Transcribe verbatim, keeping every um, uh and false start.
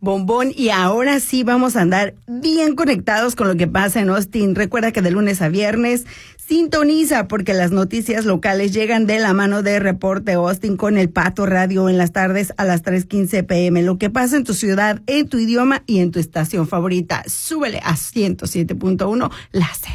bombón. Y ahora sí vamos a andar bien conectados con lo que pasa en Austin. Recuerda que de lunes a viernes sintoniza, porque las noticias locales llegan de la mano de Reporte Austin con el Pato Radio en las tardes a las tres quince pm. Lo que pasa en tu ciudad, en tu idioma y en tu estación favorita. Súbele a ciento siete punto uno, La Z.